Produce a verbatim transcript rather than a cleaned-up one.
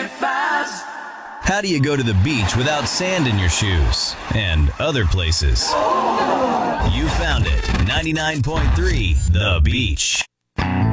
seventy-fives. How do you go to the beach without sand in your shoes? And other places. You found it. ninety-nine point three The Beach.